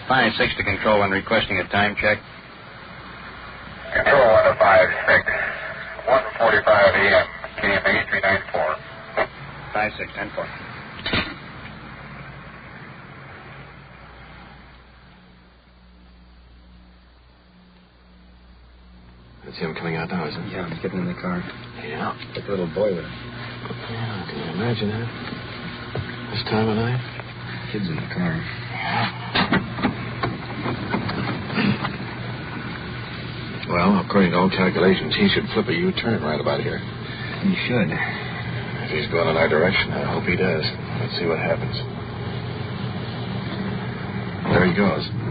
5-6 to Control 1 requesting a time check. Control 1 to 5-6. 1:45 a.m. KMA 394. 5-6, 10-4. That's him coming out now, isn't it? Yeah, he's getting in the car. Yeah. With the little boy with him. Yeah, can you imagine that? This time of night? Kid's in the car. Well, according to all calculations, he should flip a U-turn right about here. He should. If he's going in our direction, I hope he does. Let's see what happens. There he goes.